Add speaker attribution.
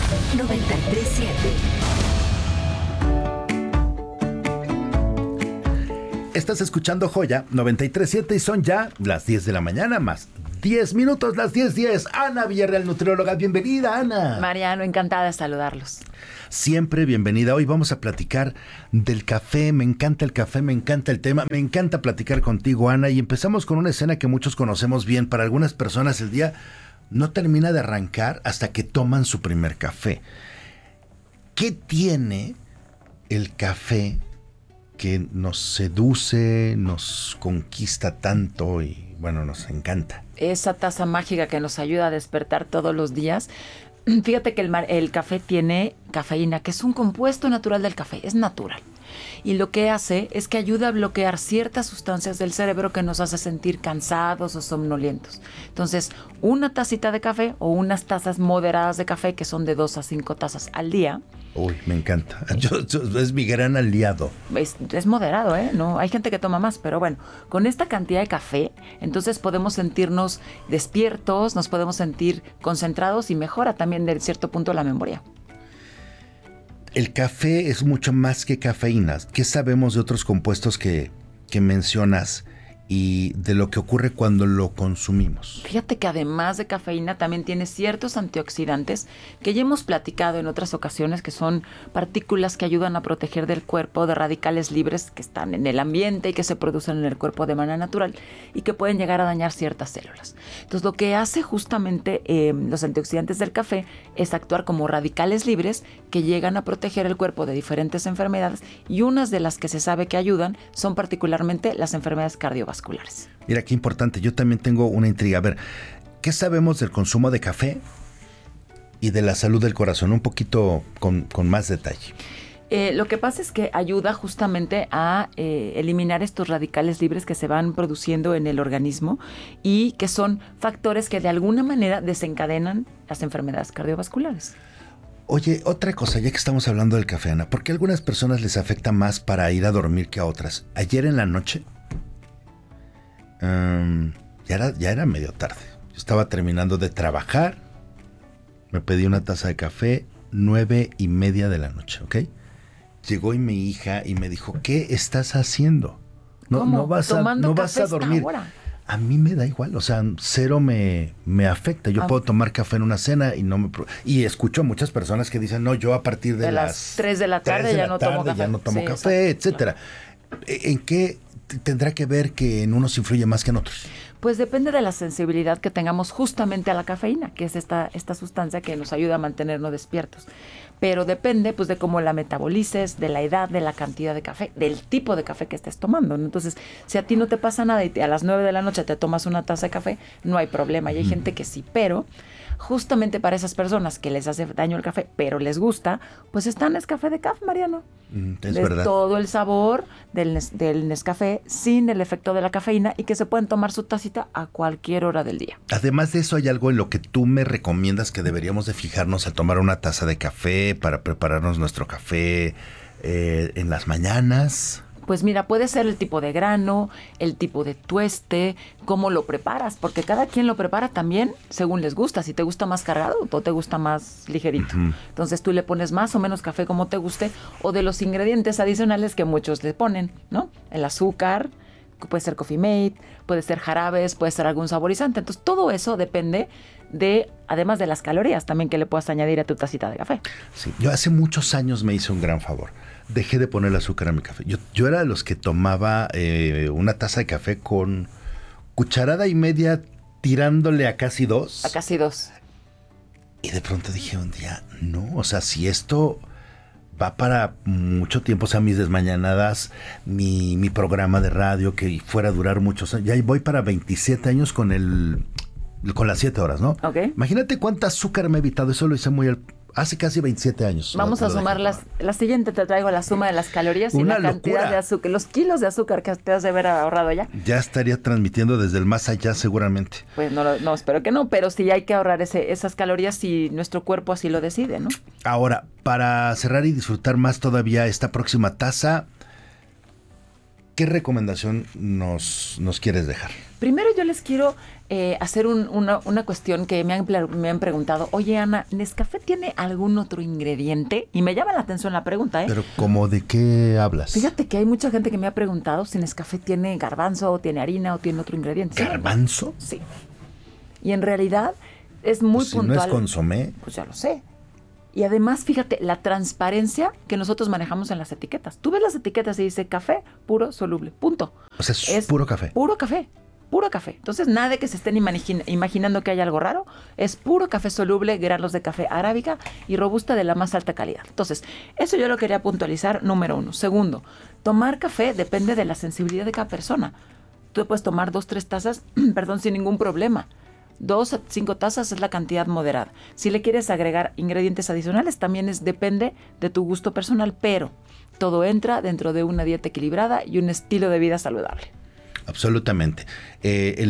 Speaker 1: 937.
Speaker 2: Estás escuchando Joya 93.7 y son ya las 10 de la mañana más 10 minutos, las 10:10. Ana Villarreal, nutrióloga. Bienvenida, Ana.
Speaker 3: Mariano, encantada de saludarlos.
Speaker 2: Siempre bienvenida. Hoy vamos a platicar del café. Me encanta el café, me encanta el tema. Me encanta platicar contigo, Ana. Y empezamos con una escena que muchos conocemos bien. Para algunas personas el día no termina de arrancar hasta que toman su primer café. ¿Qué tiene el café que nos seduce, nos conquista tanto y, bueno, nos encanta?
Speaker 3: Esa taza mágica que nos ayuda a despertar todos los días. Fíjate que el café tiene cafeína, que es un compuesto natural del café, es natural. Y lo que hace es que ayuda a bloquear ciertas sustancias del cerebro que nos hace sentir cansados o somnolientos. Entonces, una tacita de café o unas tazas moderadas de café, que son de 2 a 5 tazas al día.
Speaker 2: Uy, me encanta. Es mi gran aliado.
Speaker 3: Es moderado, ¿eh? No, hay gente que toma más, pero bueno, con esta cantidad de café, entonces podemos sentirnos despiertos, nos podemos sentir concentrados y mejora también de cierto punto la memoria.
Speaker 2: El café es mucho más que cafeína. ¿Qué sabemos de otros compuestos que mencionas y de lo que ocurre cuando lo consumimos?
Speaker 3: Fíjate que además de cafeína también tiene ciertos antioxidantes que ya hemos platicado en otras ocasiones, que son partículas que ayudan a proteger del cuerpo de radicales libres que están en el ambiente y que se producen en el cuerpo de manera natural y que pueden llegar a dañar ciertas células. Entonces, lo que hace justamente los antioxidantes del café es actuar como radicales libres que llegan a proteger el cuerpo de diferentes enfermedades, y unas de las que se sabe que ayudan son particularmente las enfermedades cardiovasculares.
Speaker 2: Mira, qué importante. Yo también tengo una intriga. A ver, ¿qué sabemos del consumo de café y de la salud del corazón? Un poquito con más detalle.
Speaker 3: Lo que pasa es que ayuda justamente a eliminar estos radicales libres que se van produciendo en el organismo y que son factores que de alguna manera desencadenan las enfermedades cardiovasculares.
Speaker 2: Oye, otra cosa, ya que estamos hablando del café, Ana, ¿por qué a algunas personas les afecta más para ir a dormir que a otras? Ayer en la noche, ya era medio tarde. Yo estaba terminando de trabajar, me pedí una taza de café, 9:30 de la noche, ¿ok? Llegó mi hija y me dijo, ¿qué estás haciendo? No vas a dormir. A mí me da igual, o sea, cero me afecta. Yo puedo tomar café en una cena y escucho a muchas personas que dicen, no, yo a partir de las
Speaker 3: 3 de la tarde ya no tomo café.
Speaker 2: Ya no tomo café, etcétera. Claro. ¿En qué tendrá que ver que en unos influye más que en otros?
Speaker 3: Pues depende de la sensibilidad que tengamos justamente a la cafeína, que es esta sustancia que nos ayuda a mantenernos despiertos. Pero depende pues de cómo la metabolices, de la edad, de la cantidad de café, del tipo de café que estés tomando, ¿no? Entonces, si a ti no te pasa nada y a las 9 de la noche te tomas una taza de café, no hay problema. Y hay gente que sí, pero justamente para esas personas que les hace daño el café, pero les gusta, pues está Nescafé de Caf, Mariano.
Speaker 2: Es verdad.
Speaker 3: Todo el sabor del Nescafé sin el efecto de la cafeína y que se pueden tomar su tacita a cualquier hora del día.
Speaker 2: Además de eso, ¿hay algo en lo que tú me recomiendas que deberíamos de fijarnos al tomar una taza de café para prepararnos nuestro café en las mañanas?
Speaker 3: Pues mira, puede ser el tipo de grano, el tipo de tueste, cómo lo preparas, porque cada quien lo prepara también según les gusta. Si te gusta más cargado o te gusta más ligerito. Uh-huh. Entonces tú le pones más o menos café como te guste, o de los ingredientes adicionales que muchos le ponen, ¿no? El azúcar, puede ser Coffee Mate, puede ser jarabes, puede ser algún saborizante. Entonces todo eso depende de, además de las calorías también que le puedas añadir a tu tacita de café.
Speaker 2: Sí, yo hace muchos años me hice un gran favor. Dejé de poner azúcar a mi café. Yo era de los que tomaba una taza de café con cucharada y media, tirándole a casi 2.
Speaker 3: A casi 2.
Speaker 2: Y de pronto dije un día, no, o sea, si esto va para mucho tiempo, o sea, mis desmañanadas, mi programa de radio que fuera a durar muchos años, ya voy para 27 años con las 7 horas, ¿no?
Speaker 3: Ok.
Speaker 2: Imagínate cuánta azúcar me he evitado, eso lo hice hace casi 27 años.
Speaker 3: Vamos a sumar la siguiente, te traigo la suma de las calorías y la cantidad de azúcar, los kilos de azúcar que te has de haber ahorrado ya.
Speaker 2: Ya estaría transmitiendo desde el más allá seguramente.
Speaker 3: Pues no, espero que no, pero sí hay que ahorrar esas calorías si nuestro cuerpo así lo decide, ¿no?
Speaker 2: Ahora, para cerrar y disfrutar más todavía esta próxima taza, ¿qué recomendación nos quieres dejar?
Speaker 3: Primero yo les quiero hacer una cuestión que me han preguntado. Oye, Ana, ¿Nescafé tiene algún otro ingrediente? Y me llama la atención la pregunta, ¿eh?
Speaker 2: Pero ¿cómo de qué hablas?
Speaker 3: Fíjate que hay mucha gente que me ha preguntado si Nescafé tiene garbanzo, o tiene harina, o tiene otro ingrediente.
Speaker 2: ¿Garbanzo?
Speaker 3: Sí. Y en realidad es muy
Speaker 2: pues si
Speaker 3: puntual.
Speaker 2: no es consomé.
Speaker 3: Pues ya lo sé. Y además, fíjate, la transparencia que nosotros manejamos en las etiquetas. Tú ves las etiquetas y dice café puro soluble, punto.
Speaker 2: O sea, es puro café.
Speaker 3: Puro café, puro café. Entonces, nada de que se estén imaginando que hay algo raro. Es puro café soluble, granos de café arábica y robusta de la más alta calidad. Entonces, eso yo lo quería puntualizar, número 1. Segundo, tomar café depende de la sensibilidad de cada persona. Tú puedes tomar 2-3 tazas, sin ningún problema. 2 a 5 tazas es la cantidad moderada. Si le quieres agregar ingredientes adicionales, también depende de tu gusto personal, pero todo entra dentro de una dieta equilibrada y un estilo de vida saludable.
Speaker 2: Absolutamente.